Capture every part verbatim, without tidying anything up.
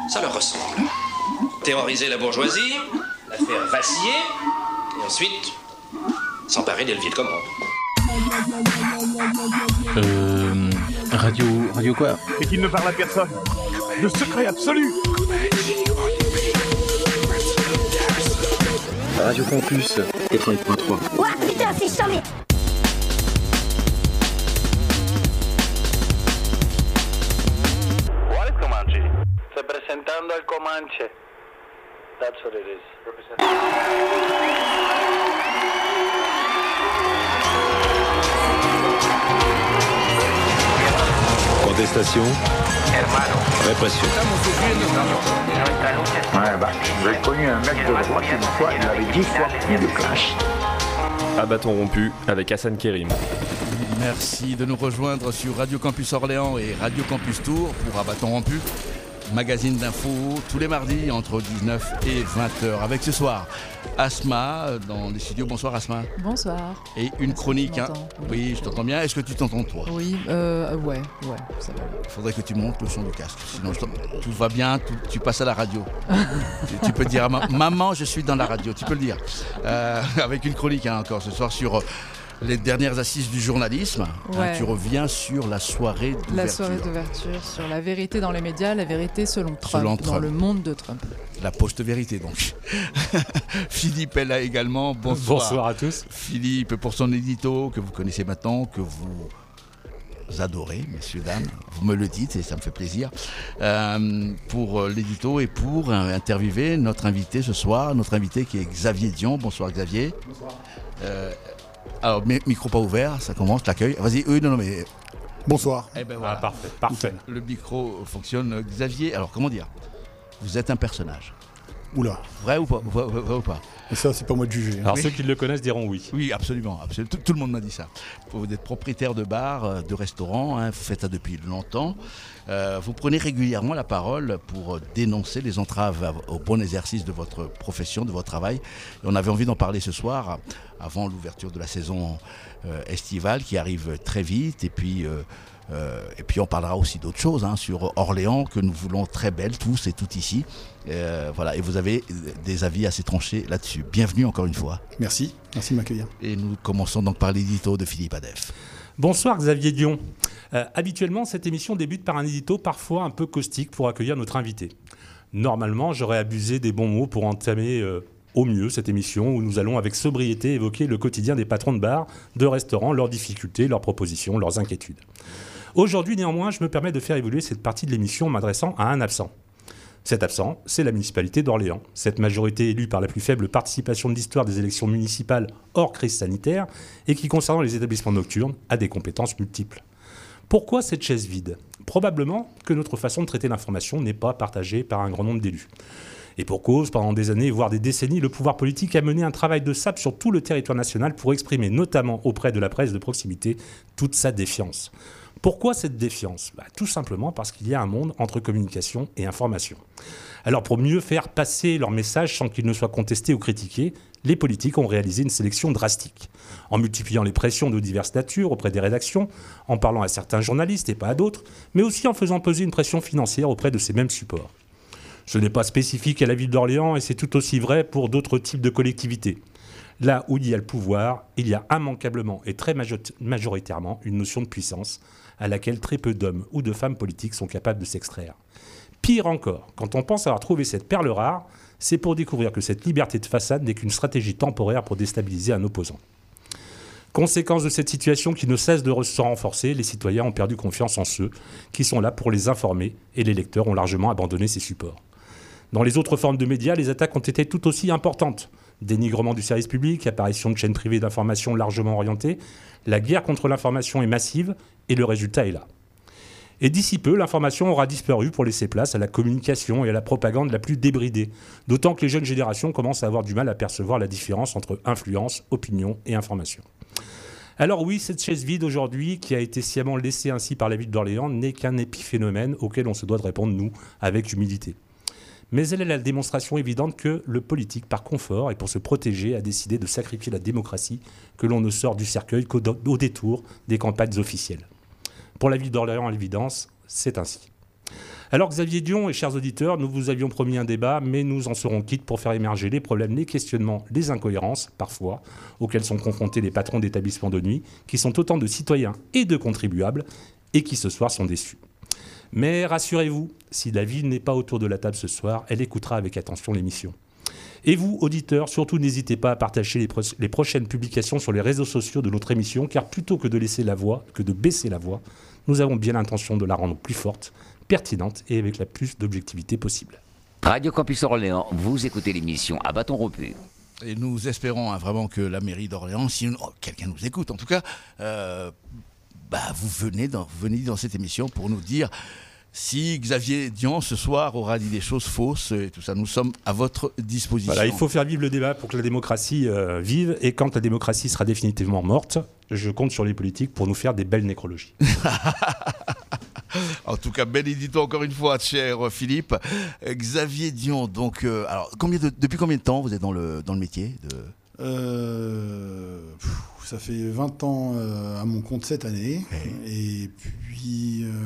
ça leur ressemble. Terroriser la bourgeoisie, la faire vaciller, et ensuite s'emparer des leviers de commande. Euh... Radio... Radio quoi? Et qu'il ne parle à personne. Le secret absolu. Radio Campus quatre-vingt-huit point trois. Ouah, putain, c'est charmé. What is Comanche? Representando al Comanche. That's what it is. Contestation. Hermano. Répression. Ouais, bah, j'ai connu un mec de droite une fois, il avait dix fois plus de clash. À bâton rompu avec Hassan Kérim. Merci de nous rejoindre sur Radio Campus Orléans et Radio Campus Tours pour À bâton rompu. Magazine d'info tous les mardis entre dix-neuf et vingt heures. Avec ce soir Asma dans les studios. Bonsoir Asma. Bonsoir. Et une chronique. Hein. Oui, oui, je t'entends bien. Est-ce que tu t'entends toi? Oui, euh, ouais, ouais, ça va. Il faudrait que tu montes le son du casque. Sinon, je tout va bien, tout, tu passes à la radio. tu, tu peux dire à ma- maman, je suis dans la radio. Tu peux le dire. Euh, avec une chronique hein, encore ce soir sur les dernières assises du journalisme. Ouais. Hein, tu reviens sur la soirée d'ouverture. La soirée d'ouverture sur la vérité dans les médias, la vérité selon Trump, Selon dans Trump. le monde de Trump. La post-vérité donc. Philippe est là également. Bonsoir. Bonsoir à tous. Philippe pour son édito que vous connaissez maintenant, que vous adorez, messieurs, dames. Vous me le dites et ça me fait plaisir. Euh, pour l'édito et pour interviewer notre invité ce soir, notre invité qui est Xavier Dion. Bonsoir Xavier. Bonsoir. Euh, alors, micro pas ouvert, ça commence, l'accueil. Vas-y, oui, non, non, mais... Bonsoir. Eh ben voilà. Ah, parfait, parfait. Le micro fonctionne. Xavier, alors comment dire? Vous êtes un personnage. Oula. Vrai ou pas, vrai, vrai, vrai ou pas? Et ça, c'est pas moi de juger. Hein. Alors Oui. ceux qui le connaissent diront oui. Oui, absolument. absolument. Tout, tout le monde m'a dit ça. Vous êtes propriétaire de bar, de restaurant, hein, vous faites ça depuis longtemps. Euh, vous prenez régulièrement la parole pour dénoncer les entraves au bon exercice de votre profession, de votre travail. Et on avait envie d'en parler ce soir, avant l'ouverture de la saison euh, estivale qui arrive très vite. Et puis... Euh, Euh, et puis on parlera aussi d'autres choses hein, sur Orléans que nous voulons très belle tous et toutes ici. Euh, voilà, et vous avez des avis assez tranchés là-dessus. Bienvenue encore une fois. Merci, merci de m'accueillir. Et nous commençons donc par l'édito de Philippe Adef. Bonsoir Xavier Dion. Euh, habituellement, cette émission débute par un édito parfois un peu caustique pour accueillir notre invité. Normalement, j'aurais abusé des bons mots pour entamer euh, au mieux cette émission où nous allons avec sobriété évoquer le quotidien des patrons de bars, de restaurants, leurs difficultés, leurs propositions, leurs inquiétudes. Aujourd'hui, néanmoins, je me permets de faire évoluer cette partie de l'émission en m'adressant à un absent. Cet absent, c'est la municipalité d'Orléans. Cette majorité élue par la plus faible participation de l'histoire des élections municipales hors crise sanitaire et qui, concernant les établissements nocturnes, a des compétences multiples. Pourquoi cette chaise vide? Probablement que notre façon de traiter l'information n'est pas partagée par un grand nombre d'élus. Et pour cause, pendant des années, voire des décennies, le pouvoir politique a mené un travail de sape sur tout le territoire national pour exprimer, notamment auprès de la presse de proximité, toute sa défiance. Pourquoi cette défiance? Bah, tout simplement parce qu'il y a un monde entre communication et information. Alors pour mieux faire passer leur message sans qu'il ne soit contesté ou critiqué, les politiques ont réalisé une sélection drastique. En multipliant les pressions de diverses natures auprès des rédactions, en parlant à certains journalistes et pas à d'autres, mais aussi en faisant peser une pression financière auprès de ces mêmes supports. Ce n'est pas spécifique à la ville d'Orléans et c'est tout aussi vrai pour d'autres types de collectivités. Là où il y a le pouvoir, il y a immanquablement et très majoritairement une notion de puissance à laquelle très peu d'hommes ou de femmes politiques sont capables de s'extraire. Pire encore, quand on pense avoir trouvé cette perle rare, c'est pour découvrir que cette liberté de façade n'est qu'une stratégie temporaire pour déstabiliser un opposant. Conséquence de cette situation qui ne cesse de se renforcer, les citoyens ont perdu confiance en ceux qui sont là pour les informer et les lecteurs ont largement abandonné ces supports. Dans les autres formes de médias, les attaques ont été tout aussi importantes. Dénigrement du service public, apparition de chaînes privées d'information largement orientées, la guerre contre l'information est massive et le résultat est là. Et d'ici peu, l'information aura disparu pour laisser place à la communication et à la propagande la plus débridée, d'autant que les jeunes générations commencent à avoir du mal à percevoir la différence entre influence, opinion et information. Alors oui, cette chaise vide aujourd'hui, qui a été sciemment laissée ainsi par la ville d'Orléans, n'est qu'un épiphénomène auquel on se doit de répondre, nous, avec humilité. Mais elle est la démonstration évidente que le politique, par confort et pour se protéger, a décidé de sacrifier la démocratie que l'on ne sort du cercueil qu'au au détour des campagnes officielles. Pour la ville d'Orléans, à l'évidence, c'est ainsi. Alors Xavier Dion et chers auditeurs, nous vous avions promis un débat, mais nous en serons quittes pour faire émerger les problèmes, les questionnements, les incohérences, parfois, auxquels sont confrontés les patrons d'établissements de nuit, qui sont autant de citoyens et de contribuables, et qui ce soir sont déçus. Mais rassurez-vous, si la ville n'est pas autour de la table ce soir, elle écoutera avec attention l'émission. Et vous, auditeurs, surtout n'hésitez pas à partager les, pro- les prochaines publications sur les réseaux sociaux de notre émission, car plutôt que de laisser la voix, que de baisser la voix, nous avons bien l'intention de la rendre plus forte, pertinente et avec la plus d'objectivité possible. Radio Campus Orléans, vous écoutez l'émission à bâton rompu. Et nous espérons hein, vraiment que la mairie d'Orléans, si oh, quelqu'un nous écoute en tout cas, euh, bah, vous, venez dans, vous venez dans cette émission pour nous dire si Xavier Dion ce soir aura dit des choses fausses et tout ça. Nous sommes à votre disposition. Voilà, il faut faire vivre le débat pour que la démocratie euh, vive. Et quand la démocratie sera définitivement morte, je compte sur les politiques pour nous faire des belles nécrologies. En tout cas, bel édito encore une fois, cher Philippe. Xavier Dion, donc, euh, alors, combien de, depuis combien de temps vous êtes dans le, dans le métier de... Euh, pff, ça fait vingt ans euh, à mon compte cette année. Hey. Et puis, euh,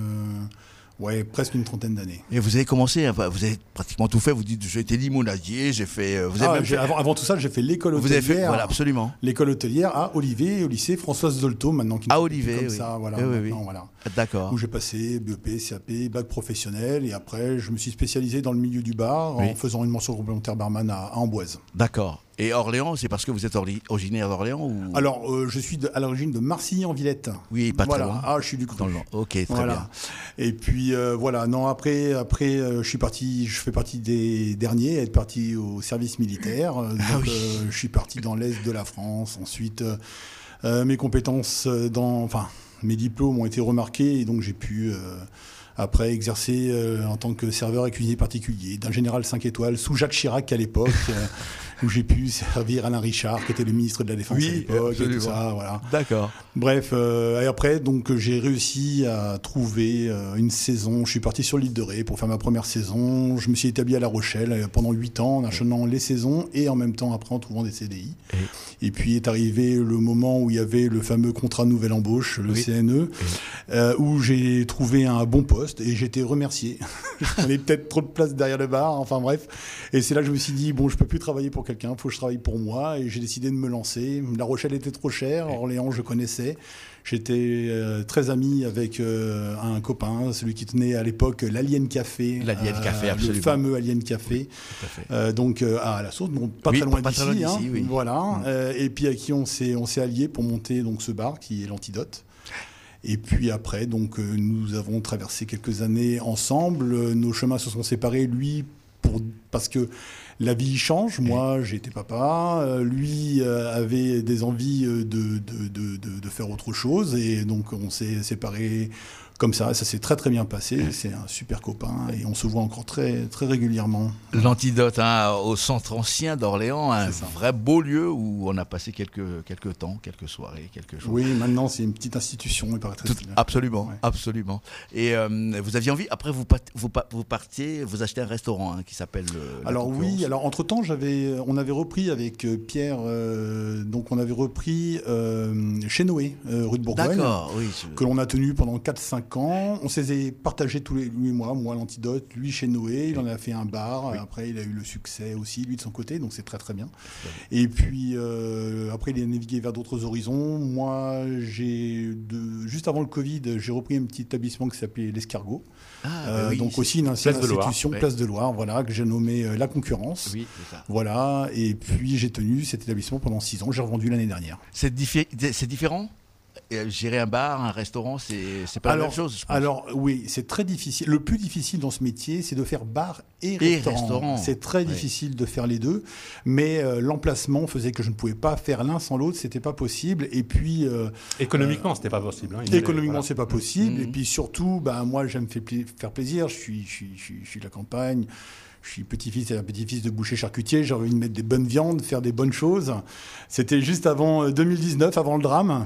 ouais, presque une trentaine d'années. Et vous avez commencé, enfin, vous avez pratiquement tout fait. Vous dites, j'ai été limonadier, j'ai fait. Vous avez ah, même j'ai, fait... Avant, avant tout ça, j'ai fait l'école vous hôtelière. Avez fait, voilà, absolument. L'école hôtelière à Olivet, au lycée Françoise Dolto, maintenant qui à Olivet, comme oui. ça, voilà, oui, oui, oui. voilà. D'accord. Où j'ai passé B E P, C A P, bac professionnel, et après, je me suis spécialisé dans le milieu du bar oui. en faisant une mention complémentaire barman à, à Amboise. D'accord. Et Orléans, c'est parce que vous êtes orli- originaire d'Orléans ou... Alors, euh, je suis de, à l'origine de Marcilly-en-Villette. Oui, pas voilà. très loin. Ah, je suis du Cru. Ok, très voilà. bien. Et puis, euh, voilà. Non, après, après euh, je suis parti, je fais partie des derniers à être parti au service militaire. Donc, ah oui. euh, je suis parti dans l'Est de la France. Ensuite, euh, euh, mes compétences dans... Enfin, mes diplômes ont été remarqués et donc j'ai pu... Euh, Après, exercer euh, en tant que serveur et cuisinier particulier d'un général cinq étoiles sous Jacques Chirac à l'époque, euh, où j'ai pu servir Alain Richard, qui était le ministre de la Défense oui, à l'époque, absolument. et tout ça, voilà. D'accord. Bref, euh, et après, donc, j'ai réussi à trouver euh, une saison. Je suis parti sur l'île de Ré pour faire ma première saison. Je me suis établi à La Rochelle euh, pendant huit ans en enchaînant les saisons et en même temps après en trouvant des C D I. Et, et puis est arrivé le moment où il y avait le fameux contrat de nouvelle embauche, le oui. C N E, euh, où j'ai trouvé un bon poste et j'ai été remercié. Je prenais peut-être trop de place derrière le bar, enfin bref. Et c'est là que je me suis dit, bon, je peux plus travailler pour quelqu'un, il faut que je travaille pour moi. Et j'ai décidé de me lancer. La Rochelle était trop chère, Orléans, je connaissais. J'étais euh, très ami avec euh, un copain, celui qui tenait à l'époque l'Alien Café. L'Alien euh, Café, absolument. Le fameux Alien Café. Tout à fait. Euh, donc euh, à la Source, donc pas oui, très loin pas d'ici. Très loin hein, d'ici oui. Voilà. Mmh. Euh, et puis à qui on s'est, on s'est alliés pour monter donc, ce bar qui est l'Antidote. Et puis après, donc, euh, nous avons traversé quelques années ensemble. Euh, nos chemins se sont séparés, lui, pour, parce que la vie change. Moi, j'étais papa. Euh, lui euh, avait des envies de, de, de, de, de faire autre chose. Et donc, on s'est séparés comme ça. Ça s'est très, très bien passé. C'est un super copain. Et on se voit encore très, très régulièrement. L'Antidote, hein, au centre ancien d'Orléans, un vrai beau lieu où on a passé quelques, quelques temps, quelques soirées, quelques jours. Oui, maintenant, c'est une petite institution. Il paraît très Tout, absolument, ouais. absolument. Et euh, vous aviez envie, après, vous, vous, vous partiez, vous achetez un restaurant hein, qui s'appelle... Euh, alors oui, alors entre-temps, j'avais, on avait repris avec Pierre, euh, donc on avait repris euh, chez Noé, euh, rue de Bourgogne, D'accord, oui, je... que l'on a tenu pendant quatre cinq ans. On s'est partagé tous les, lui et moi, moi l'Antidote, lui chez Noé, il en a fait un bar, oui. Après il a eu le succès aussi, lui de son côté, donc c'est très très bien. Oui. Et puis euh, après il a navigué vers d'autres horizons. Moi, j'ai de, juste avant le Covid, j'ai repris un petit établissement qui s'appelait l'Escargot. Ah, euh, bah oui, donc aussi une ancienne Place institution, de Loire, Place de Loire, voilà, que j'ai nommé euh, La Concurrence. Oui, c'est ça. Voilà, et puis j'ai tenu cet établissement pendant six ans, j'ai revendu l'année dernière. C'est, diffé- c'est différent ? Gérer un bar, un restaurant, c'est, c'est pas alors, la même chose, je pense. Alors oui, c'est très difficile. Le plus difficile dans ce métier, c'est de faire bar et, et restaurant. restaurant. C'est très oui. difficile de faire les deux, mais euh, l'emplacement faisait que je ne pouvais pas faire l'un sans l'autre, c'était pas possible. Et puis euh, économiquement, euh, c'était pas possible. Hein, économiquement, voilà. c'est pas possible. Mmh. Et puis surtout, bah moi, j'aime faire plaisir. Je suis, je suis, je suis, je suis de la campagne. Je suis petit-fils et un petit-fils de boucher charcutier. J'ai envie de mettre des bonnes viandes, faire des bonnes choses. C'était juste avant deux mille dix-neuf, avant le drame.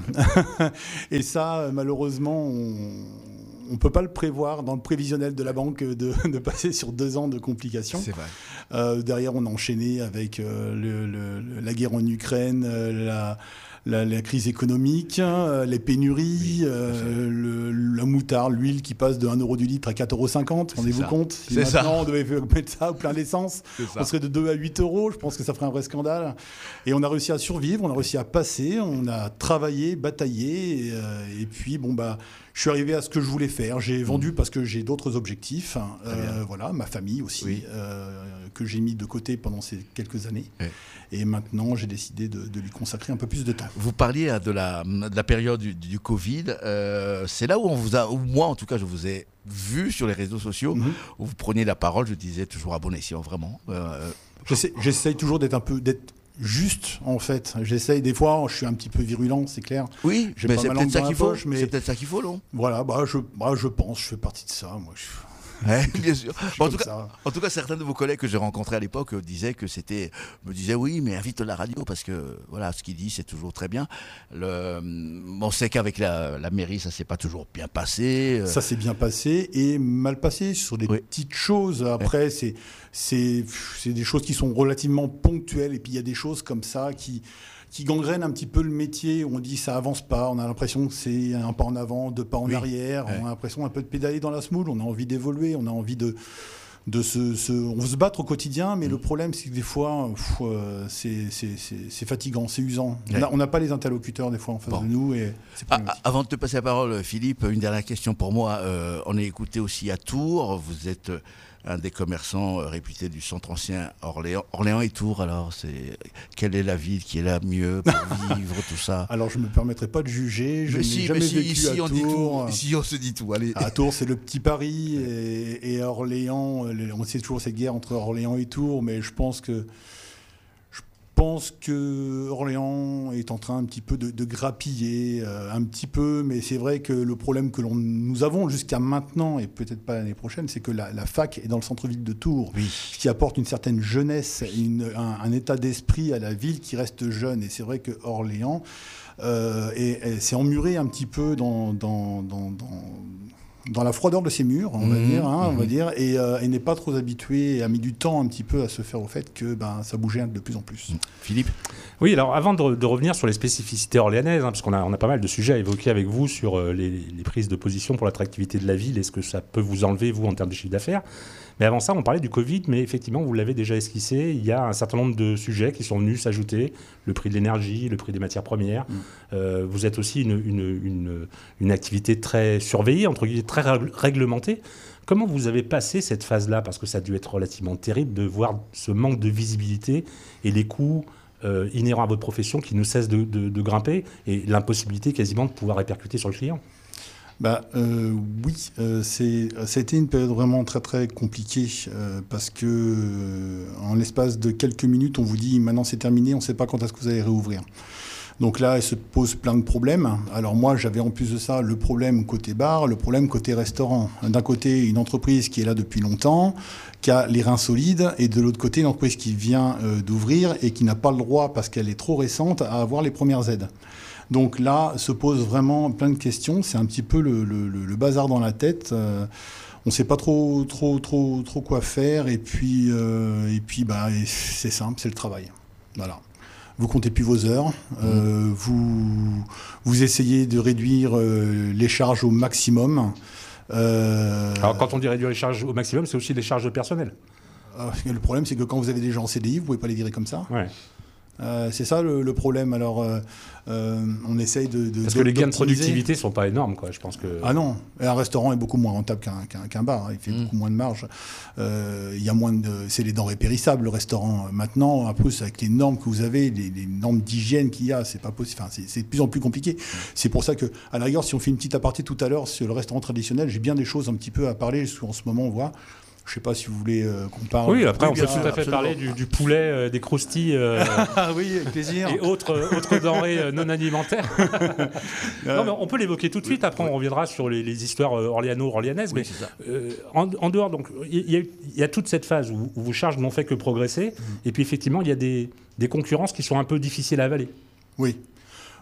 Et ça, malheureusement, on ne peut pas le prévoir dans le prévisionnel de la banque de, de passer sur deux ans de complications. C'est vrai. Euh, derrière, on a enchaîné avec euh, le, le, la guerre en Ukraine, euh, la... la, la crise économique, euh, les pénuries, oui, euh, le, la moutarde, l'huile qui passe de un euro du litre à quatre euros cinquante. Rendez-vous compte? Si C'est maintenant ça. on devait mettre ça au plein d'essence, on serait de deux à huit euros. Je pense que ça ferait un vrai scandale. Et on a réussi à survivre, on a réussi à passer, on a travaillé, bataillé. Et, euh, et puis, bon, bah, je suis arrivé à ce que je voulais faire. J'ai mmh. vendu parce que j'ai d'autres objectifs. Euh, voilà, ma famille aussi, oui. euh, que j'ai mis de côté pendant ces quelques années. Oui. Et maintenant, j'ai décidé de, de lui consacrer un peu plus de temps. Vous parliez de la, de la période du, du Covid. Euh, c'est là où on vous a, ou moi en tout cas, je vous ai vu sur les réseaux sociaux, mmh. où vous preniez la parole. Je disais toujours à bon escient, vraiment. Euh, J'essaie, j'essaye toujours d'être un peu... D'être juste, en fait. J'essaye, des fois, je suis un petit peu virulent, c'est clair. Oui, j'ai mais pas c'est ma peut-être langue ça dans qu'il la faut. poche, mais... C'est peut-être ça qu'il faut, non? Voilà, bah, je, bah, je pense, je fais partie de ça, moi. Je... Ouais, bien sûr. Bon, en, tout cas, en tout cas, certains de vos collègues que j'ai rencontrés à l'époque disaient que c'était, me disaient oui, mais invite la radio parce que voilà, ce qu'il dit, c'est toujours très bien. Le, on sait qu'avec la, la mairie, ça s'est pas toujours bien passé. Ça s'est bien passé et mal passé sur des oui. petites choses. Après, ouais. c'est, c'est, c'est des choses qui sont relativement ponctuelles et puis il y a des choses comme ça qui qui gangrène un petit peu le métier, où on dit ça avance pas, on a l'impression que c'est un pas en avant, deux pas en oui. arrière, ouais. on a l'impression un peu de pédaler dans la semoule, on a envie d'évoluer, on a envie de, de se, se... On veut se battre au quotidien, mais mmh. le problème c'est que des fois, pff, euh, c'est, c'est, c'est, c'est fatigant, c'est usant. Ouais. On n'a pas les interlocuteurs des fois en face bon. de nous. Et c'est ah, avant de te passer la parole, Philippe, une dernière question pour moi. Euh, on est écouté aussi à Tours, vous êtes... un des commerçants réputés du centre ancien Orléans. Orléans et Tours, alors, c'est... quelle est la ville qui est la mieux pour vivre, tout ça? Alors, je ne me permettrai pas de juger. Je mais n'ai si, jamais mais si, vécu ici, à on Tours. Dit tout. Ici, on se dit tout. Allez. À Tours, c'est le petit Paris. Et, et Orléans, on sait toujours cette guerre entre Orléans et Tours, mais je pense que Je pense que Orléans est en train un petit peu de, de grappiller, euh, un petit peu, mais c'est vrai que le problème que l'on, nous avons jusqu'à maintenant, et peut-être pas l'année prochaine, c'est que la, la fac est dans le centre-ville de Tours, oui. ce qui apporte une certaine jeunesse, une, un, un état d'esprit à la ville qui reste jeune. Et c'est vrai que Orléans euh, est, est, s'est emmuré un petit peu dans... dans, dans, dans dans la froideur de ses murs, on va mmh, dire, hein, mmh. on va dire, et, euh, et n'est pas trop habitué, et a mis du temps un petit peu à se faire au fait que ben, ça bougeait de plus en plus. Mmh. Philippe ? Oui, alors avant de, de revenir sur les spécificités orléanaises, hein, parce qu'on a, on a pas mal de sujets à évoquer avec vous sur euh, les, les prises de position pour l'attractivité de la ville et ce que ça peut vous enlever, vous, en termes de chiffre d'affaires. Mais avant ça, on parlait du Covid, mais effectivement, vous l'avez déjà esquissé, il y a un certain nombre de sujets qui sont venus s'ajouter, le prix de l'énergie, le prix des matières premières. Mmh. Euh, vous êtes aussi une, une, une, une activité très surveillée, entre guillemets, très réglementée. Comment vous avez passé cette phase-là? Parce que ça a dû être relativement terrible de voir ce manque de visibilité et les coûts euh, inhérents à votre profession qui ne cessent de, de, de grimper et l'impossibilité quasiment de pouvoir répercuter sur le client. Bah, euh, oui, euh, c'est, ça a été une période vraiment très très compliquée euh, parce que euh, en l'espace de quelques minutes, on vous dit maintenant c'est terminé, on ne sait pas quand est-ce que vous allez réouvrir. Donc là, il se pose plein de problèmes. Alors moi, j'avais en plus de ça le problème côté bar, le problème côté restaurant. D'un côté, une entreprise qui est là depuis longtemps, qui a les reins solides, et de l'autre côté, une entreprise qui vient euh, d'ouvrir et qui n'a pas le droit, parce qu'elle est trop récente, à avoir les premières aides. Donc là, se pose vraiment plein de questions. C'est un petit peu le, le, le bazar dans la tête. Euh, on ne sait pas trop, trop, trop, trop quoi faire. Et puis, euh, et puis bah, c'est simple, c'est le travail. Voilà. Vous comptez plus vos heures. Euh, mmh. vous, vous essayez de réduire euh, les charges au maximum. Euh, Alors, quand on dit réduire les charges au maximum, c'est aussi les charges de personnel. Euh, le problème, c'est que quand vous avez des gens en C D I, vous ne pouvez pas les virer comme ça. Ouais. Euh, c'est ça le, le problème. Alors, euh, euh, on essaye de, de parce que les gains de productivité ne sont pas énormes, quoi. Je pense que. Ah non, un restaurant est beaucoup moins rentable qu'un, qu'un, qu'un bar. Il fait mmh. beaucoup moins de marge. Euh, il y a moins de, c'est les denrées périssables le restaurant. Maintenant, en plus avec les normes que vous avez, les, les normes d'hygiène qu'il y a, c'est pas possible. Enfin, c'est, c'est de plus en plus compliqué. Mmh. C'est pour ça que, à la rigueur, si on fait une petite aparté tout à l'heure sur le restaurant traditionnel, j'ai bien des choses un petit peu à parler. En ce moment, on voit. Je ne sais pas si vous voulez euh, qu'on parle. Oui, après, oui, on peut tout à fait absolument. parler du, du poulet, euh, des croustilles. Euh, oui, avec plaisir. Et autres, autres denrées euh, non alimentaires. Non, mais on peut l'évoquer tout de suite. Après, oui. on reviendra sur les, les histoires euh, orléano-orléanaises. Oui, mais euh, en, en dehors, donc, il y, y a toute cette phase où, où vos charges n'ont fait que progresser. Mmh. Et puis, effectivement, il y a des, des concurrences qui sont un peu difficiles à avaler. Oui.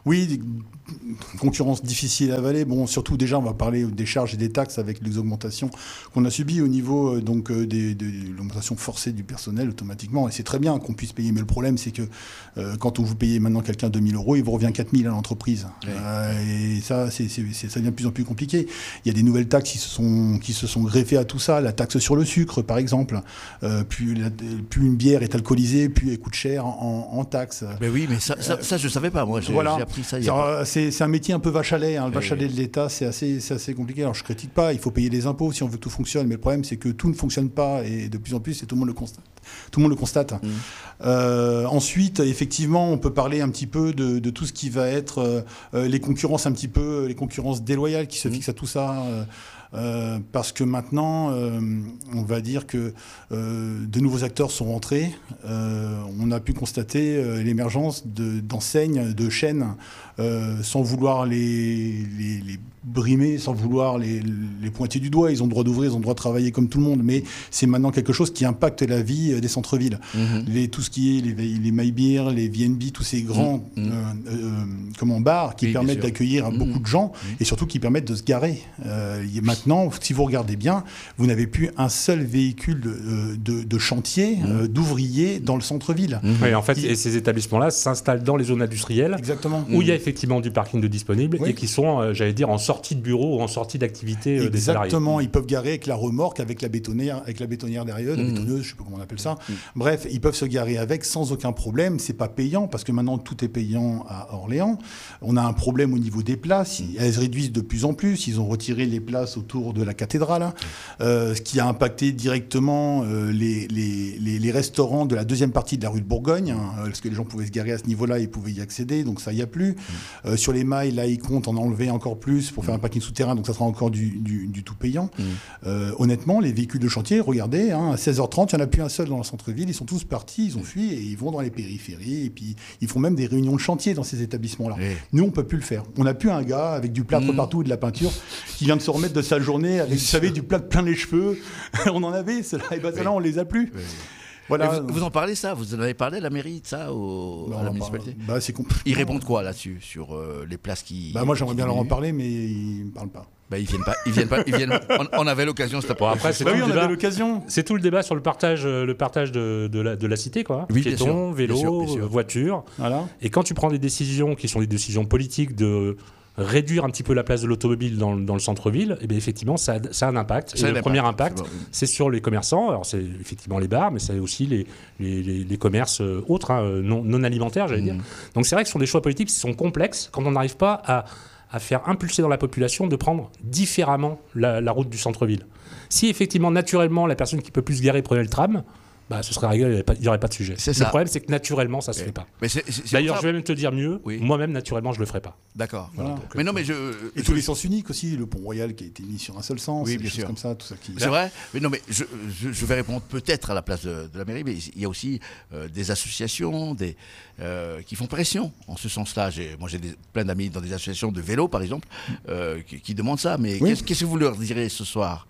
Oui, des- concurrence difficile à avaler. Bon, surtout déjà, on va parler des charges et des taxes avec les augmentations qu'on a subies au niveau euh, donc euh, des, des- de l'augmentation forcée du personnel automatiquement. Et c'est très bien qu'on puisse payer, mais le problème c'est que euh, quand on vous payez maintenant quelqu'un deux mille euros, il vous revient quatre mille à l'entreprise. Oui. Euh, et ça, c'est, c'est, c'est- ça devient de plus en plus compliqué. Il y a des nouvelles taxes qui se sont qui se sont greffées à tout ça. La taxe sur le sucre, par exemple. Euh, plus, la- plus une bière est alcoolisée, plus elle coûte cher en, en taxes. Mais oui, mais ça, ça, ça, je savais pas. Moi, j'ai, Voilà. j'ai appris ça. il y C'est, a pas- euh, c'est, c'est un métier un peu vache à lait. Hein. Le vache à Oui. lait de l'État, c'est assez, c'est assez compliqué. Alors je critique pas, il faut payer les impôts si on veut que tout fonctionne. Mais le problème, c'est que tout ne fonctionne pas et de plus en plus, et tout le monde le constate. Tout le monde le constate. Mm. Euh, ensuite, effectivement, on peut parler un petit peu de, de tout ce qui va être euh, euh, les concurrences un petit peu, les concurrences déloyales qui se Mm. fixent à tout ça. Euh, euh, parce que maintenant, euh, on va dire que euh, de nouveaux acteurs sont rentrés. Euh, on a pu constater euh, l'émergence de, d'enseignes, de chaînes, euh, sans vouloir les, les, les brimer, sans vouloir les, les pointer du doigt. Ils ont le droit d'ouvrir, ils ont le droit de travailler comme tout le monde, mais c'est maintenant quelque chose qui impacte la vie des centres-villes. Mhm. Les, tout ce qui est les, les MyBeer, les V N B, tous ces grands Mhm. euh, euh, comment, bars qui Oui, bien permettent sûr. d'accueillir Mhm. beaucoup de gens et surtout qui permettent de se garer. Euh, il y a maintenant, si vous regardez bien, vous n'avez plus un seul véhicule de, euh, de, de chantier, euh, d'ouvriers dans le centre-ville. Oui, en fait, Qui- et ces établissements-là s'installent dans les zones industrielles Exactement. où il y a effectivement du parking de disponible Oui. et qui sont, euh, j'allais dire, en sortie de bureau ou en sortie d'activité euh, des salariés. Exactement, ils peuvent garer avec la remorque, avec la bétonnière, avec la bétonnière derrière eux, la Mhm. bétonneuse, je sais pas comment on appelle ça. Bref, ils peuvent se garer avec sans aucun problème. C'est pas payant parce que maintenant tout est payant à Orléans. On a un problème au niveau des places. Ils- Elles se réduisent de plus en plus. Ils ont retiré les places autour de la cathédrale, hein, euh, ce qui a impacté directement euh, les, les, les, les restaurants de la deuxième partie de la rue de Bourgogne, hein, parce que les gens pouvaient se garer à ce niveau-là, ils pouvaient y accéder, donc ça y a plus. Euh, sur les mailles, là, ils comptent en enlever encore plus pour faire un parking souterrain, donc ça sera encore du, du, du tout payant. Euh, honnêtement, les véhicules de chantier, regardez, hein, à seize heures trente, il n'y en a plus un seul dans le centre-ville, ils sont tous partis, ils ont fui et ils vont dans les périphéries, et puis ils font même des réunions de chantier dans ces établissements-là. Oui. Nous, on peut plus le faire. On n'a plus un gars avec du plâtre Mm. partout et de la peinture qui vient de se remettre de sa journée avec, vous savez, du plâtre plein les cheveux. On en avait, ceux-là, et ben ceux-là, on les a plus. Oui. Voilà. Et vous, vous en parlez ça? Vous en avez parlé à la mairie de ça, au, Bah, à on la en municipalité? parle. Bah, c'est compl- Ils répondent quoi là-dessus, sur euh, les places qui... Bah, moi, j'aimerais qui bien leur en diminuent? parler, mais ils ne parlent pas. Bah, ils viennent pas. Ils viennent pas. Ils viennent. On, on avait l'occasion cet Bon, après-midi. après, c'est Bah tout oui, le on débat. avait l'occasion. C'est tout le débat sur le partage, euh, le partage de, de, la, de la cité, quoi. Oui, bien Piétons, sûr. vélo, Bien sûr, bien sûr. euh, voiture. Voilà. Et quand tu prends des décisions qui sont des décisions politiques de réduire un petit peu la place de l'automobile dans, dans le centre-ville, et bien effectivement, ça, a- ça a un impact. Ça a Et un le impact, premier impact, c'est bon. c'est sur les commerçants. Alors, c'est effectivement les bars, mais c'est aussi les, les, les- les commerces euh, autres, hein, non, non alimentaires, j'allais dire. Donc, c'est vrai que ce sont des choix politiques qui sont complexes quand on n'arrive pas à, à faire impulser dans la population de prendre différemment la, la route du centre-ville. Si effectivement, naturellement, la personne qui peut plus se garer prenait le tram, bah, ce serait réglé, il n'y aurait pas de sujet. C'est Le ça. problème, c'est que naturellement, ça ne se Oui. fait pas. Mais c'est- c'est- c'est D'ailleurs, pour je ça- vais même te dire mieux, Oui. moi-même, naturellement, je ne le ferai pas. D'accord. Voilà. Mais non, mais je. Et tous les sens uniques aussi, le pont royal qui a été mis sur un seul sens, Oui, des bien choses sûr. comme ça, tout ça qui. C'est vrai. Mais non, mais je, je, je vais répondre peut-être à la place de, de la mairie, mais il y a aussi euh, des associations, des euh, qui font pression en ce sens-là. J'ai, moi, j'ai des- plein d'amis dans des associations de vélo, par exemple, euh, qui, qui demandent ça. Mais Oui. qu'est-ce, qu'est-ce que vous leur direz ce soir?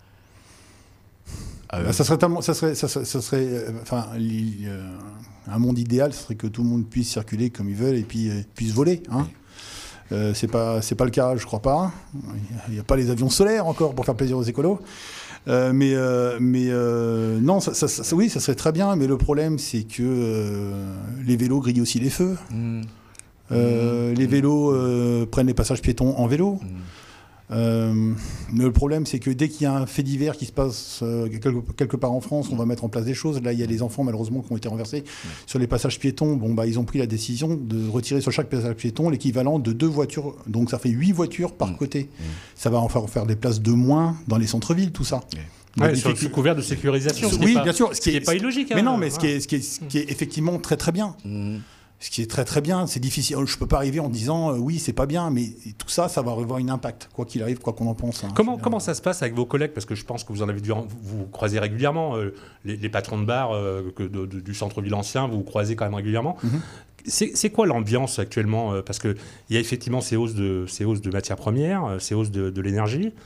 Euh, Bah, ça serait tellement, ça serait, ça serait, ça serait, euh, enfin, il- euh, un monde idéal, ce serait que tout le monde puisse circuler comme ils veulent et puis euh, puisse voler. Hein. Euh, c'est pas, c'est pas le cas, je crois pas. Il n'y a pas les avions solaires encore pour faire plaisir aux écolos. Euh, mais euh, mais euh, non, ça, ça- ça- oui, ça serait très bien. Mais le problème, c'est que euh, les vélos grillent aussi les feux. hmm. Euh, Les vélos euh, prennent les passages piétons en vélo. Hmm. Euh, mais le problème, c'est que dès qu'il y a un fait divers qui se passe euh, quelque, quelque part en France, on va mettre en place des choses. Là, il y a des enfants, malheureusement, qui ont été renversés sur les passages piétons. Bon, bah, ils ont pris la décision de retirer sur chaque passage piéton l'équivalent de deux voitures. Donc, ça fait huit voitures par Mmh. côté. Ça va en faire, faire des places de moins dans les centres-villes, tout ça. Ouais, Donc, sur le effecti- couvert de sécurisation. ce qui oui, est pas- bien sûr. Ce qui n'est pas illogique. Mais hein. non, mais ce qui, Voilà. est, ce, qui est, ce qui est effectivement très très bien. Hmm. Ce qui est très très bien, c'est difficile. Je peux pas arriver en disant euh, oui, c'est pas bien, mais tout ça, ça va avoir un impact, quoi qu'il arrive, quoi qu'on en pense. hein. Comment, Je veux comment dire, ça se passe avec vos collègues? Parce que je pense que vous en avez dû, en- vous, vous croisez régulièrement, euh, les, les patrons de bar euh, que de- de- du centre-ville ancien, vous vous croisez quand même régulièrement. Mhm. C'est c'est quoi l'ambiance actuellement? euh, Parce qu'il y a effectivement ces hausses de, ces hausses de matières premières, euh, ces hausses de, de l'énergie.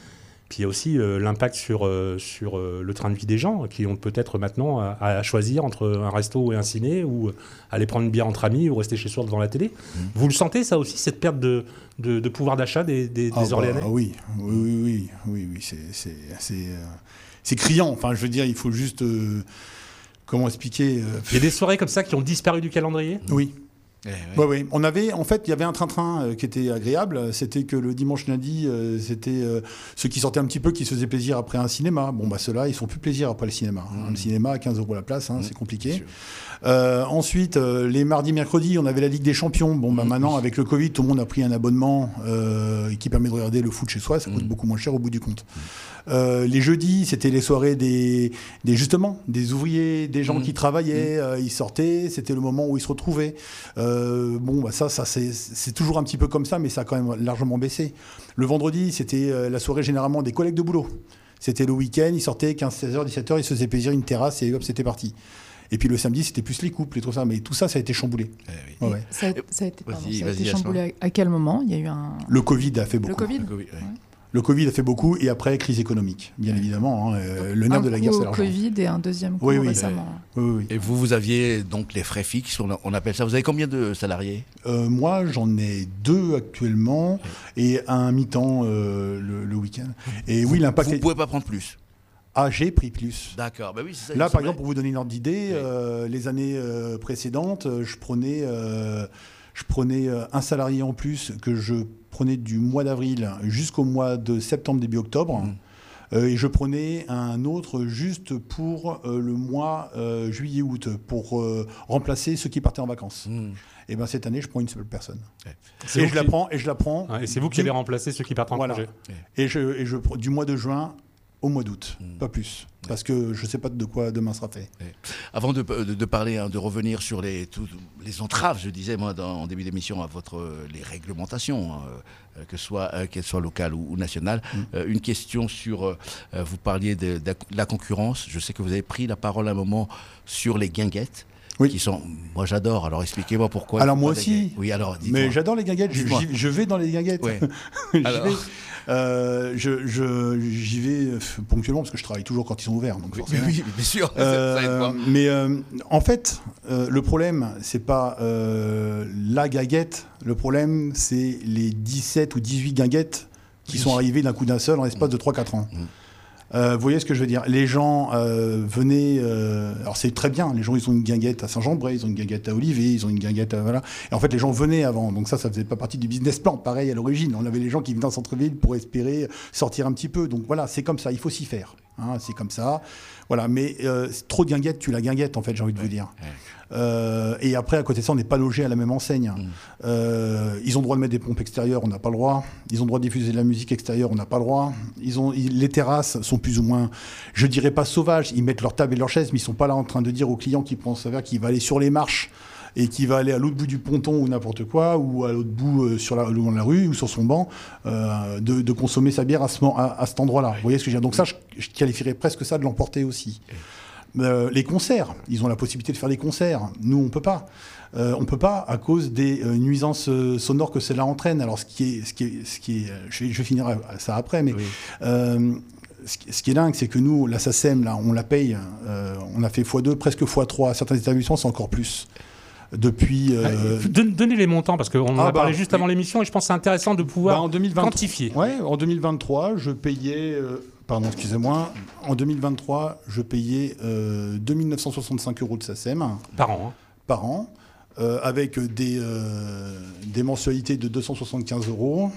Puis il y a aussi euh, l'impact sur, euh, sur euh, le train de vie des gens qui ont peut-être maintenant à, à choisir entre un resto et un ciné ou aller prendre une bière entre amis ou rester chez soi devant la télé. Mmh. Vous le sentez ça aussi, cette perte de, de, de pouvoir d'achat des, des, ah des Orléanais? bah, oui, oui, oui, oui, oui, oui c'est, c'est, c'est, euh, c'est criant. Enfin, je veux dire, il faut juste... Euh, comment expliquer euh... Il y a des soirées comme ça qui ont disparu du calendrier? Oui. Eh, ouais, ouais. On avait, en fait, il y avait un train-train euh, qui était agréable. C'était que le dimanche lundi, euh, c'était euh, ceux qui sortaient un petit peu, qui se faisaient plaisir après un cinéma. Bon, bah ceux-là, ils font plus plaisir après le cinéma. Mmh. Le cinéma à quinze euros la place, hein, mmh. c'est compliqué. Euh, ensuite, euh, les mardis, mercredis, on avait la Ligue des Champions. Bon, bah mmh. maintenant, avec le Covid, tout le monde a pris un abonnement euh, qui permet de regarder le foot chez soi. Ça coûte mmh. beaucoup moins cher au bout du compte. Mmh. Euh, les jeudis, c'était les soirées des, des justement des ouvriers, des gens mmh. qui travaillaient. Mmh. Euh, ils sortaient. C'était le moment où ils se retrouvaient. Euh, bon, bah ça, ça c'est, c'est toujours un petit peu comme ça, mais ça a quand même largement baissé. Le vendredi, c'était euh, la soirée généralement des collègues de boulot. C'était le week-end. Ils sortaient quinze, seize heures, dix-sept heures. Ils se faisaient plaisir, une terrasse et hop, c'était parti. Et puis le samedi, c'était plus les couples et tout ça. Mais tout ça, ça a été chamboulé. Eh oui. ouais, ouais. Ça a, ça a été, pardon, ça a été chamboulé à, à quel moment? Il y a eu un... Le Covid a fait beaucoup. Le Covid, le COVID, ouais. Ouais. Le Covid a fait beaucoup, et après, crise économique, bien ouais. évidemment. Hein, euh, le nerf de la guerre, c'est l'argent. Un Covid et un deuxième coup oui, oui, récemment. Oui, oui, oui. Et vous, vous aviez donc les frais fixes, on, a, on appelle ça. Vous avez combien de salariés? euh, Moi, j'en ai deux actuellement, ouais. et un mi-temps euh, le, le week-end. Et vous, oui, l'impact. Vous ne pouvez pas prendre plus? Ah, j'ai pris plus. D'accord. Bah oui, c'est ça, là, par exemple, pour vous donner une ordre d'idée, oui. euh, les années euh, précédentes, je prenais, euh, je prenais euh, un salarié en plus que je prenais du mois d'avril jusqu'au mois de septembre, début octobre. Mmh. Euh, et je prenais un autre juste pour euh, le mois euh, juillet-août, pour euh, remplacer ceux qui partaient en vacances. Mmh. Et ben cette année, je prends une seule personne. Ouais. Et, je la prends, et je la prends. Ouais, et c'est vous qui allez remplacer ceux qui partent en voilà. congé. Ouais. Et, je, et je du mois de juin au mois d'août, mmh. pas plus. Ouais. Parce que je ne sais pas de quoi demain sera fait. Ouais. Avant de, de, de parler, hein, de revenir sur les, tout, les entraves, je disais moi dans, en début d'émission, à votre, les réglementations, hein, euh, que soit, euh, qu'elles soient locales ou, ou nationales, mmh. euh, une question sur, euh, vous parliez de, de la concurrence, je sais que vous avez pris la parole à un moment sur les guinguettes. Oui. Qui sont, moi j'adore, alors expliquez-moi pourquoi. Alors moi aussi, oui, alors, mais j'adore les guinguettes, je, je vais dans les guinguettes. Ouais. alors... vais, euh, je, je, j'y vais ponctuellement parce que je travaille toujours quand ils sont ouverts. Donc oui, oui, bien sûr. Euh, ça aide pas. Mais euh, en fait, euh, le problème, c'est pas euh, la guinguette, le problème c'est les dix-sept ou dix-huit guinguettes qui oui. sont arrivées d'un coup d'un seul en l'espace mmh. de trois quatre ans. Mmh. Euh, vous voyez ce que je veux dire? Les gens euh, venaient... Euh, alors c'est très bien, les gens ils ont une guinguette à Saint-Jean-de-Bray, ils ont une guinguette à Olivet, ils ont une guinguette à... Voilà. Et en fait les gens venaient avant, donc ça, ça faisait pas partie du business plan, pareil à l'origine. On avait les gens qui venaient en centre-ville pour espérer sortir un petit peu. Donc voilà, c'est comme ça, il faut s'y faire. Hein, c'est comme ça. Voilà, mais euh, trop de guinguettes, tu la guinguette en fait, j'ai envie de vous dire. Ouais. Euh, et après, à côté de ça, on n'est pas logé à la même enseigne. Mmh. Euh, ils ont le droit de mettre des pompes extérieures, on n'a pas le droit. Ils ont le droit de diffuser de la musique extérieure, on n'a pas le droit. Ils ont, ils, les terrasses sont plus ou moins, je dirais pas sauvages. Ils mettent leur table et leurs chaises, mais ils sont pas là en train de dire au client qui prend sa verre qu'il va aller sur les marches et qui va aller à l'autre bout du ponton ou n'importe quoi, ou à l'autre bout euh, sur la, le long de la rue ou sur son banc, euh, de, de consommer sa bière à, ce, à, à cet endroit-là. Vous voyez ce que je veux dire? Donc ça, je, je qualifierais presque ça de l'emporter aussi. Euh, les concerts, ils ont la possibilité de faire des concerts. Nous, on ne peut pas. Euh, on ne peut pas à cause des euh, nuisances euh, sonores que cela entraîne. Alors, ce qui est, ce qui est, ce qui est, je vais, je vais finir ça après, mais oui. euh, ce, ce qui est dingue, c'est que nous, la SACEM, là, on la paye. Euh, on a fait fois deux, presque fois trois. Certains établissements, c'est encore plus. Depuis. Euh... Donnez les montants, parce qu'on en ah a bah, parlé juste oui. avant l'émission, et je pense que c'est intéressant de pouvoir bah en deux mille vingt quantifier. Ouais, en deux mille vingt-trois, je payais. Euh, pardon, excusez-moi. En deux mille vingt-trois, je payais euh, deux mille neuf cent soixante-cinq euros de SACEM. Par an. Hein. Par an. Euh, avec des, euh, des mensualités de deux cent soixante-quinze euros.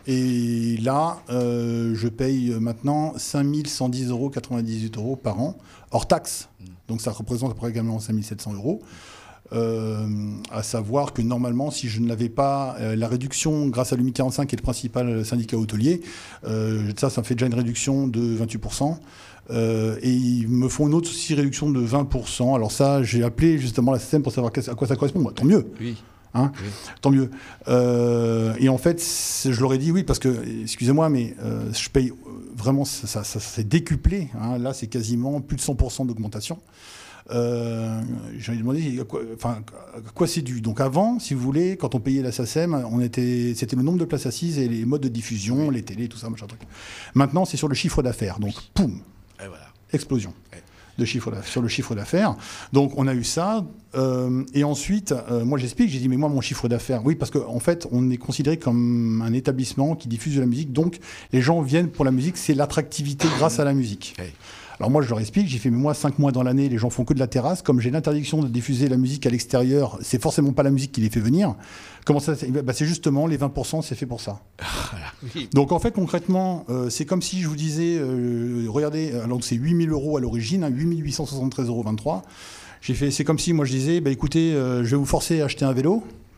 Et là, euh, je paye maintenant cinq mille cent dix euros quatre-vingt-dix-huit euros par an, hors taxe. Mmh. Donc ça représente approximativement cinq mille sept cents euros. Euh, à savoir que normalement, si je ne l'avais pas, euh, la réduction grâce à l'U M I quarante-cinq, qui est le principal syndicat hôtelier, euh, ça, ça fait déjà une réduction de vingt-huit pour cent. Euh, et ils me font une autre aussi réduction de vingt pour cent. Alors ça, j'ai appelé justement la SACEM pour savoir à quoi ça correspond. Bah, tant mieux. Oui. Hein oui. Tant mieux. Euh, et en fait, je leur ai dit oui, parce que, excusez-moi, mais euh, je paye vraiment, ça, ça, ça s'est décuplé. Hein. Là, c'est quasiment plus de cent pour cent d'augmentation. Euh, j'ai demandé à quoi, enfin, à quoi c'est dû. Donc avant, si vous voulez, quand on payait la SACEM, on était, c'était le nombre de places assises et les modes de diffusion, les télés, tout ça, machin truc. Maintenant, c'est sur le chiffre d'affaires. Donc, poum, Et voilà. explosion. Ouais. De chiffre sur le chiffre d'affaires. Donc on a eu ça. Euh, et ensuite, euh, moi j'explique, j'ai dit, mais moi mon chiffre d'affaires, oui, parce qu'en en fait, on est considéré comme un établissement qui diffuse de la musique. Donc les gens viennent pour la musique, c'est l'attractivité grâce à la musique. Ouais. Alors moi je leur explique, j'ai fait, mais moi cinq mois dans l'année, les gens font que de la terrasse. Comme j'ai l'interdiction de diffuser la musique à l'extérieur, c'est forcément pas la musique qui les fait venir. Comment ça c'est, bah, c'est justement les vingt pour cent, c'est fait pour ça. Voilà. Oui. Donc en fait concrètement, euh, c'est comme si je vous disais, euh, regardez, alors c'est huit mille euros à l'origine, hein, huit mille huit cent soixante-treize euros vingt-trois. J'ai fait, c'est comme si moi je disais, bah, écoutez, euh, je vais vous forcer à acheter un vélo,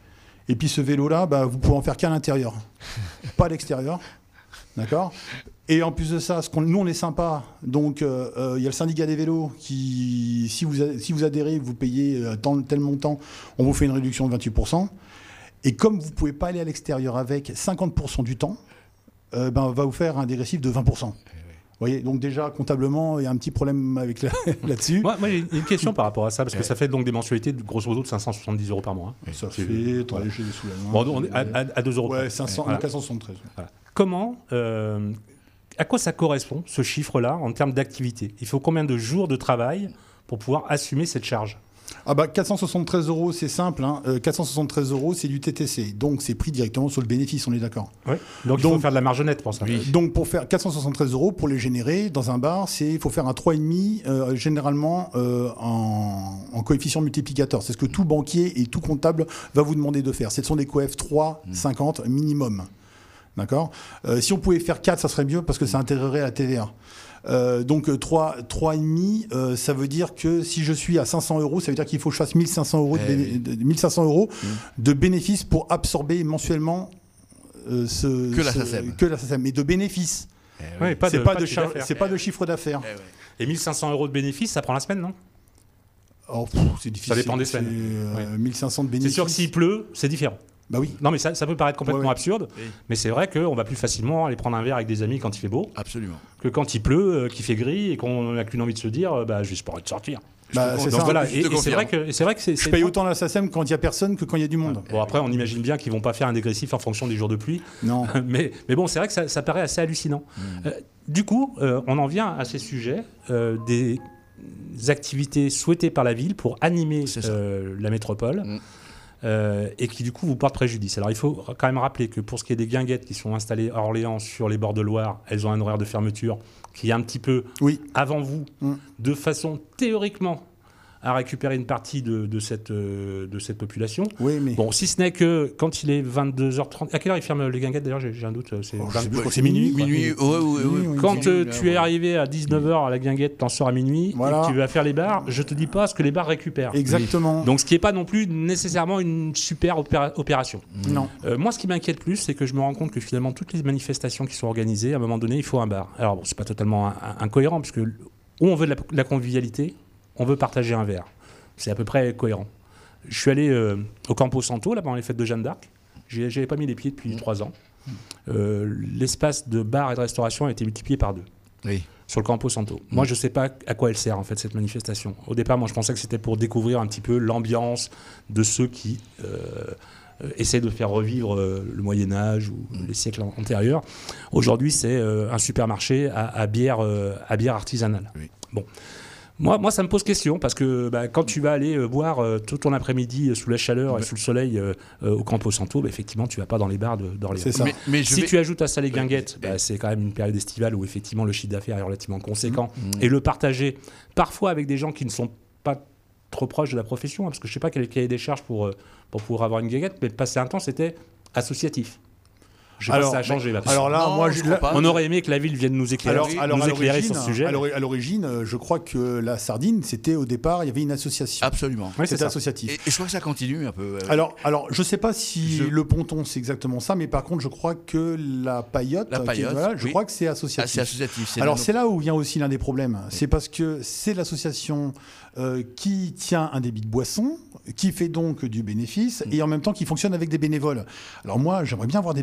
et puis ce vélo-là, bah, vous pouvez en faire qu'à l'intérieur, pas à l'extérieur. D'accord. Et en plus de ça, ce qu'on, nous on est sympa, donc il euh, euh, y a le syndicat des vélos qui, si vous, a, si vous adhérez, vous payez euh, tant, tel montant, on vous fait une réduction de vingt-huit pour cent. Et comme vous ne pouvez pas aller à l'extérieur avec cinquante pour cent du temps, euh, ben, on va vous faire un dégressif de vingt pour cent. Vous voyez, donc déjà, comptablement, il y a un petit problème avec la, là-dessus. Moi, moi, j'ai une question par rapport à ça, parce que ça fait donc des mensualités de grosso modo de cinq cent soixante-dix euros par mois. Hein. Ça C'est- fait, attendez, j'ai des sous la main. Bon, on est à, à, à deux euros. Ouais, près. cinq cents, Voilà. quatre cent soixante-treize. Voilà. Comment, euh, à quoi ça correspond, ce chiffre-là, en termes d'activité? Il faut combien de jours de travail pour pouvoir assumer cette charge? Ah bah quatre cent soixante-treize euros, c'est simple. Hein. Euh, quatre cent soixante-treize euros, c'est du T T C. Donc c'est pris directement sur le bénéfice, on est d'accord. Ouais. Donc, il faut Donc- faire de la marge nette pour ça. Donc pour faire quatre cent soixante-treize euros, pour les générer dans un bar, c'est il faut faire un trois virgule cinq euh, généralement euh, en, en coefficient multiplicateur. C'est ce que tout banquier et tout comptable va vous demander de faire. Ce sont des coefs trois virgule cinquante minimum. D'accord. Euh, si on pouvait faire quatre, ça serait mieux parce que ça intégrerait la T V A. Euh, donc trois, trois virgule cinq, euh, ça veut dire que si je suis à cinq cents euros, ça veut dire qu'il faut que je fasse mille cinq cents euros, de, Eh béné- oui. de- mille cinq cents euros Mmh. de bénéfices pour absorber mensuellement euh, ce, Que la ce- SACEM. que la SACEM, mais de bénéfices. Eh oui. Ouais, pas C'est de, pas, pas de de chiffre char- d'affaires. c'est pas de chiffre d'affaires. Eh ouais. Et mille cinq cents euros de bénéfices, ça prend la semaine, non? Oh, pff, c'est difficile. Ça dépend des semaines. C'est, euh, Ouais. mille cinq cents de C'est bénéfices. sûr que s'il pleut, c'est différent. Bah oui. Non, mais ça, ça peut paraître complètement Ouais, ouais. absurde, Oui. mais c'est vrai qu'on va plus facilement aller prendre un verre avec des amis quand il fait beau Absolument. que quand il pleut, euh, qu'il fait gris et qu'on n'a qu'une envie de se dire, euh, bah, j'ai pas envie de sortir. Bah, te c'est Donc ça. voilà, je te et, et c'est confirme. vrai que, et c'est vrai que c'est. Je c'est- paye autant la SACEM quand il y a personne que quand il y a du monde. Bon, après, on imagine bien qu'ils vont pas faire un dégressif en fonction des jours de pluie. Non. mais, mais bon, c'est vrai que ça, ça paraît assez hallucinant. Euh, du coup, euh, on en vient à ces sujets euh, des activités souhaitées par la ville pour animer C'est ça. euh, la métropole. Mm. euh, et qui du coup vous portent préjudice. Alors il faut quand même rappeler que pour ce qui est des guinguettes qui sont installées à Orléans sur les bords de Loire, elles ont un horaire de fermeture qui est un petit peu Oui. avant vous, Mm. de façon théoriquement à récupérer une partie de, de, cette, euh, de cette population. Oui, mais. Bon, si ce n'est que quand il est vingt-deux heures trente... À quelle heure ils ferment les guinguettes d'ailleurs? J'ai j'ai un doute. C'est Oh, je vingt- sais plus, c'est minuit. quoi. Minuit, ouais, ouais, ouais, Minuit, ouais. oui. Quand euh, Minuit, tu es ouais. arrivé à dix-neuf heures à la guinguette, t'en sors à minuit, Voilà. et que tu vas faire les bars, je te dis pas ce que les bars récupèrent. Exactement. Donc ce qui n'est pas non plus nécessairement une super opéra- opération. non. Euh, moi, ce qui m'inquiète plus, c'est que je me rends compte que finalement, toutes les manifestations qui sont organisées, à un moment donné, il faut un bar. Alors, bon, c'est pas totalement in- in- incohérent, puisque où on veut de la, la convivialité, on veut partager un verre. C'est à peu près cohérent. Je suis allé euh, au Campo Santo, là, pendant les fêtes de Jeanne d'Arc. J'y avais pas mis les pieds depuis trois ans. Euh, l'espace de bar et de restauration a été multiplié par deux. Oui. Sur le Campo Santo. Moi, je ne sais pas à quoi elle sert, en fait, cette manifestation. Au départ, moi, je pensais que c'était pour découvrir un petit peu l'ambiance de ceux qui euh, euh, essaient de faire revivre euh, le Moyen-Âge ou les siècles an- antérieurs. Aujourd'hui, c'est euh, un supermarché à, à bière, euh, à bière artisanale. Oui. Bon. Moi, moi, ça me pose question parce que bah, quand tu vas aller euh, boire euh, tout ton après-midi euh, sous la chaleur et sous le soleil euh, euh, au Campo Santo, bah, effectivement, tu vas pas dans les bars de- d'Orléans. C'est ça. Mais, mais je Si vais- tu ajoutes à ça les guinguettes, Oui. bah, c'est quand même une période estivale où effectivement le chiffre d'affaires est relativement conséquent. Mmh. Et le partager parfois avec des gens qui ne sont pas trop proches de la profession, hein, parce que je sais pas quel est le cahier des charges pour, euh, pour pouvoir avoir une guinguette, mais passer un temps c'était associatif. Je sais pas Alors, si ça a changé maintenant. Alors là, Non, moi, je je, crois là- pas. On aurait aimé que la ville vienne nous éclairer, alors, alors, nous à éclairer l'origine, sur ce sujet. à l'ori- à l'origine, euh, je crois que la sardine, c'était au départ, il y avait une association. Absolument. Ouais, c'est C'était ça. associatif. Et, et je crois que ça continue un peu. euh, Alors, alors, je sais pas si Je- le ponton c'est exactement ça, mais par contre, je crois que la paillote, La qui est- paillote, voilà, je oui. crois que c'est ah, associatif. c'est associatif. c'est Alors nano- c'est là où vient aussi l'un des problèmes. C'est parce que c'est l'association euh, qui tient un débit de boisson, qui fait donc du bénéfice, Mm. et en même temps qui fonctionne avec des bénévoles. Alors moi, j'aimerais bien avoir des bénévoles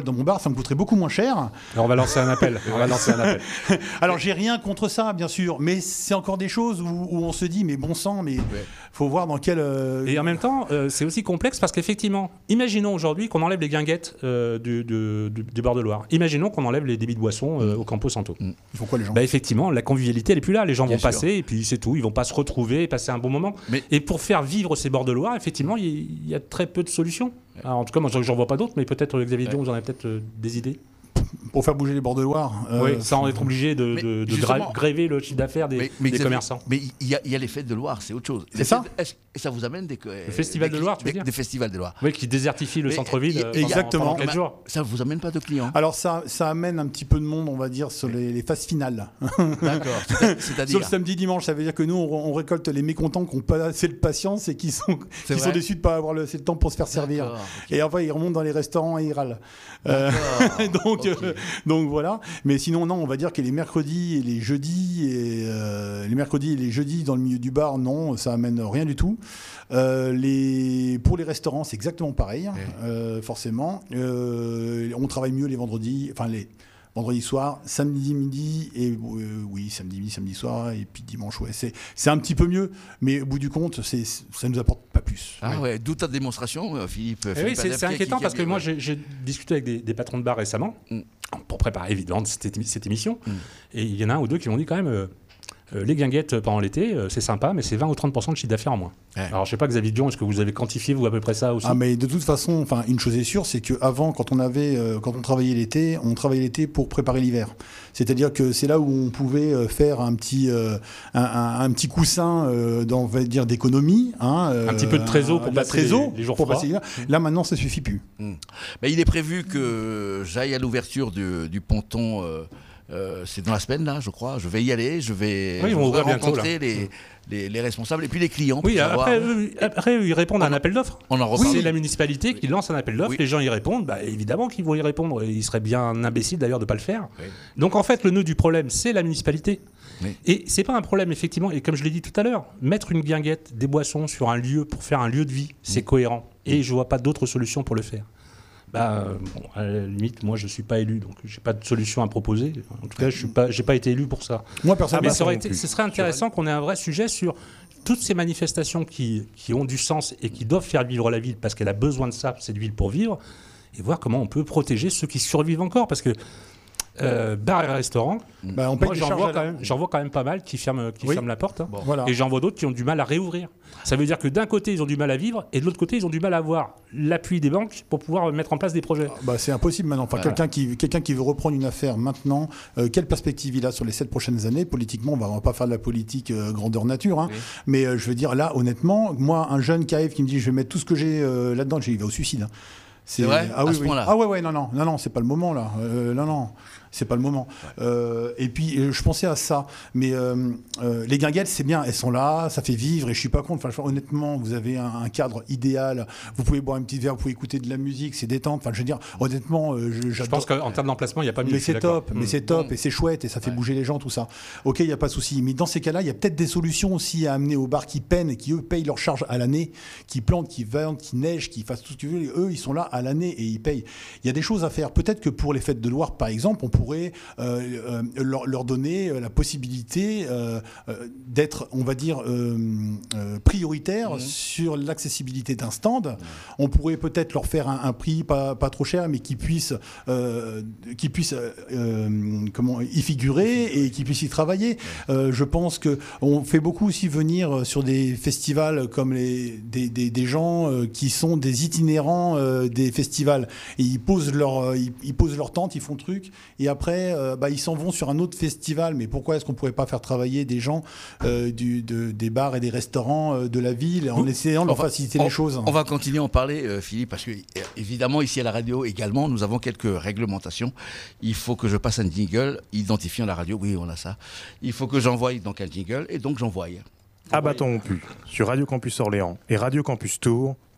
dans mon bar, ça me coûterait beaucoup moins cher. Alors on va lancer un appel. On va lancer un appel. Alors j'ai rien contre ça, bien sûr, mais c'est encore des choses où, où on se dit, mais bon sang, mais ouais. faut voir dans quel. Euh... Et en même temps, euh, c'est aussi complexe parce qu'effectivement, imaginons aujourd'hui qu'on enlève les guinguettes euh, du, du, du, du bord de Loire. Imaginons qu'on enlève les débits de boissons euh, au Campo Santo. Ils font quoi les gens? Bah effectivement, la convivialité elle est plus là. Les gens bien vont sûr. passer et puis c'est tout. Ils vont pas se retrouver et passer un bon moment. Mais... Et pour faire vivre ces bords de Loire, effectivement, il y, y a très peu de solutions. Alors, en tout cas, moi, j'en vois pas d'autres, mais peut-être Xavier Dion, vous en avez peut-être euh, des idées. Pour faire bouger les bords de Loire. Euh, oui, sans être obligé de, de, de gra- gréver le chiffre d'affaires des, mais, mais des Xavier, commerçants. Mais il y, y a les fêtes de Loire, c'est autre chose. C'est ça. Fêtes, et ça vous amène des. Le festival des, de Loire, tu veux des, dire des festivals de Loire. Oui, qui désertifient le mais, centre-ville. Et, exactement. Pendant quatre jours. Ça vous amène pas de clients? Alors ça, ça amène un petit peu de monde, on va dire, sur les, les phases finales. D'accord. C'est-à-dire. Sur le samedi, dimanche, ça veut dire que nous, on, on récolte les mécontents qui n'ont pas assez de patience et qui sont, qui sont déçus de ne pas avoir le, assez de temps pour se faire servir. Okay. Et enfin, ils remontent dans les restaurants et ils râlent. Euh, donc, okay. euh, donc voilà. Mais sinon, non, on va dire que les mercredis et les jeudis, et, euh, les mercredis et les jeudis dans le milieu du bar, non, ça amène rien du tout. Euh, les, pour les restaurants, c'est exactement pareil, okay. euh, forcément. Euh, on travaille mieux les vendredis, enfin les vendredis soir, samedi midi et euh, oui, samedi midi, samedi soir et puis dimanche. Ouais, c'est c'est un petit peu mieux, mais au bout du compte, c'est ça nous apporte pas plus. Ah ouais, ouais d'où ta démonstration, Philippe. Eh Philippe oui, c'est, c'est inquiétant qui, parce que ouais. moi j'ai, j'ai discuté avec des, des patrons de bar récemment mm. pour préparer évidemment cette, cette émission, mm. et il y en a un ou deux qui m'ont dit quand même. Euh, Euh, les guinguettes pendant l'été, euh, c'est sympa, mais c'est vingt ou trente pour cent de chiffre d'affaires en moins. Ouais. Alors, je sais pas, Xavier Dion, est-ce que vous avez quantifié, vous, à peu près ça aussi? Ah, mais de toute façon, enfin, une chose est sûre, c'est qu'avant, quand on avait, euh, quand on travaillait l'été, on travaillait l'été pour préparer l'hiver. C'est-à-dire que c'est là où on pouvait euh, faire un petit, euh, un, un, un petit coussin, euh, dans, on va dire, d'économie. Hein, euh, un petit peu de trésor pour passer trésor, les, les jours pour froids. Passer, là, mmh. là, maintenant, ça suffit plus. Mmh. Mais il est prévu que j'aille à l'ouverture du, du ponton. Euh, Euh, c'est dans la semaine, là, je crois. Je vais y aller, je vais, oui, je on vais bientôt, rencontrer les, les, les responsables et puis les clients. Oui, après, savoir... eux, après, eux, ils répondent on à un appel d'offres. On en reparle. C'est la municipalité qui lance un appel d'offres, oui. les gens y répondent, bah, évidemment qu'ils vont y répondre. Ils seraient bien imbéciles d'ailleurs de ne pas le faire. Oui. Donc en fait, le nœud du problème, c'est la municipalité. Oui. Et c'est pas un problème, effectivement, et comme je l'ai dit tout à l'heure, mettre une guinguette, des boissons sur un lieu pour faire un lieu de vie, c'est mmh. cohérent. Et je vois pas d'autre solution pour le faire. Bah, euh, bon, à la limite, moi je suis pas élu, donc j'ai pas de solution à proposer. En tout cas, je suis pas, j'ai pas été élu pour ça. Moi personnellement, ah, mais ça aurait été, ce serait intéressant qu'on ait un vrai sujet sur toutes ces manifestations qui, qui ont du sens et qui doivent faire vivre la ville parce qu'elle a besoin de ça, cette ville pour vivre, et voir comment on peut protéger ceux qui survivent encore, parce que euh, bar et restaurant, bah, on moi j'en vois, quand même, j'en vois quand même pas mal qui ferment, qui oui. ferment la porte, hein. Bon. Voilà. Et j'en vois d'autres qui ont du mal à réouvrir. Ça veut dire que d'un côté ils ont du mal à vivre et de l'autre côté ils ont du mal à avoir l'appui des banques pour pouvoir mettre en place des projets. Bah, c'est impossible maintenant. Enfin, voilà. quelqu'un qui quelqu'un qui veut reprendre une affaire maintenant, euh, quelle perspective il a sur les sept prochaines années? Politiquement, on va, on va pas faire de la politique euh, grandeur nature, hein. Oui. Mais euh, je veux dire là, honnêtement, moi, un jeune qui arrive qui me dit je vais mettre tout ce que j'ai euh, là-dedans, il va au suicide. Hein. C'est vrai ah, oui, à ce oui. point-là. Ah ouais ouais non non non non c'est pas le moment là euh, non non c'est pas le moment ouais. euh, et puis je pensais à ça mais euh, euh, les guinguettes c'est bien, elles sont là, ça fait vivre et je suis pas contre. Enfin honnêtement vous avez un, un cadre idéal, vous pouvez boire un petit verre, vous pouvez écouter de la musique, c'est détente. Enfin je veux dire honnêtement euh, je, je pense qu'en termes d'emplacement il y a pas mieux. Mais c'est top, mais mmh. c'est top bon. Et c'est chouette et ça fait ouais. bouger les gens tout ça. Ok, il y a pas de souci, mais dans ces cas-là il y a peut-être des solutions aussi à amener aux bars qui peinent et qui eux payent leur charge à l'année, qui plantent, qui vendent, qui neigent, qui fassent tout ce que tu veux. Et eux ils sont là à l'année et ils payent. Il y a des choses à faire. Peut-être que pour les fêtes de Loire, par exemple, on pourrait euh, euh, leur, leur donner la possibilité euh, euh, d'être, on va dire, euh, euh, prioritaire mmh. sur l'accessibilité d'un stand. Mmh. On pourrait peut-être leur faire un, un prix pas, pas trop cher, mais qui puisse, euh, qui puisse euh, comment, y figurer et qui puisse y travailler. Mmh. Euh, je pense qu'on fait beaucoup aussi venir sur des festivals comme les, des, des, des gens euh, qui sont des itinérants euh, des festivals. Et ils posent leur, ils, ils posent leur tente, ils font le truc, et après, euh, bah, ils s'en vont sur un autre festival. Mais pourquoi est-ce qu'on pourrait pas faire travailler des gens euh, du, de, des bars et des restaurants euh, de la ville en essayant de leur faciliter on, les choses? On va continuer à en parler, euh, Philippe, parce que évidemment ici à la radio également, nous avons quelques réglementations. Il faut que je passe un jingle identifiant la radio. Oui, on a ça. Il faut que j'envoie donc un jingle, et donc j'envoie. À bâton rompu sur Radio Campus Orléans et Radio Campus Tours.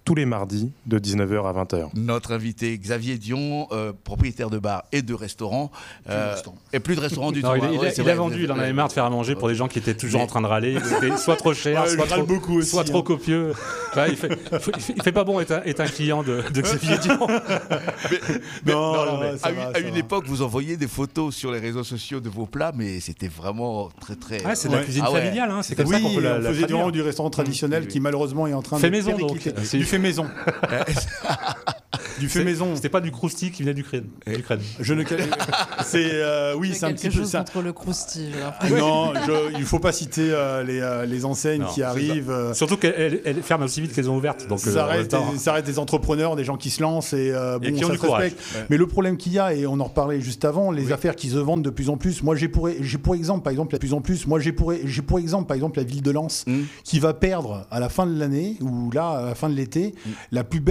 tous les mardis de dix-neuf heures à vingt heures. Notre invité Xavier Dion, euh, propriétaire de bar et de restaurant. Euh, et plus de restaurant du non, tout. Il, hein. il, ouais, a, il vrai, a vendu, il en avait marre de faire à manger pour des gens qui étaient toujours Mais... en train de râler. C'était soit trop cher, ouais, soit, trop, beaucoup aussi, soit hein. trop copieux. Ouais, il, fait, il, fait, il fait pas bon être un, être un client de, de Xavier Dion. mais, mais, non, non, non, mais ça à, va, une, ça à une va. époque, vous envoyiez des photos sur les réseaux sociaux de vos plats, mais c'était vraiment très très. Ah, c'est de la Ouais. cuisine Ah ouais. familiale, hein. C'est comme Oui, ça qu'on peut la, on la faisait traduire. du, du restaurant traditionnel Mmh. qui malheureusement est en train Fait de maison, donc. péricliter. C'est- Du fait maison. Du fait C'est- maison. C'était pas du crousty qui venait du crâne. Du crâne. Je ne. C'est euh, oui, Il y a c'est un quelque petit peu chose ça. contre le crousty. j'ai l'impression. Non, je, il faut pas citer euh, les, euh, les enseignes Non, qui c'est arrivent. euh, Surtout qu'elles elles- elles ferment aussi vite qu'elles ont ouvertes. Donc, euh, ça, en même reste temps, des, ça reste des entrepreneurs, des gens qui se lancent et, euh, Et bon, qui ont ça du se courage. respecte. Ouais. Mais le problème qu'il y a, et on en reparlait juste avant, les Oui. affaires qui se vendent de plus en plus. Moi, j'ai pour, j'ai pour exemple, par exemple, la plus en plus. Moi, j'ai pour, j'ai pour exemple, par exemple, la ville de Lens, Mmh. qui va perdre à la fin de l'année ou là, à la fin de l'été, Mmh. la plus belle